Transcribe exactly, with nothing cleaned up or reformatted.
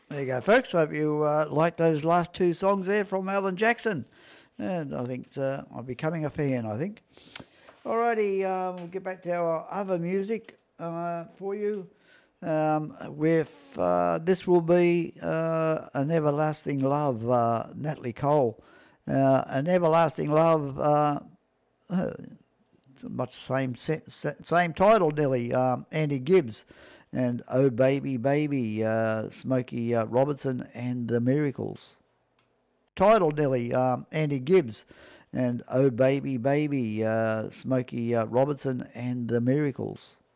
There you go, folks. Hope you uh, like those last two songs there from Alan Jackson. And I think uh, I'm becoming a fan, I think. Alrighty, uh, we'll get back to our other music uh, for you. Um, with uh, this will be uh, An Everlasting Love, uh, Natalie Cole. Uh, An Everlasting Love, uh, uh, much same same title, nearly. Um, Andy Gibbs and Oh Baby Baby, uh, Smokey uh, Robertson and the Miracles. Title, nearly. Um, Andy Gibbs and Oh Baby Baby, uh, Smokey uh, Robertson and the Miracles.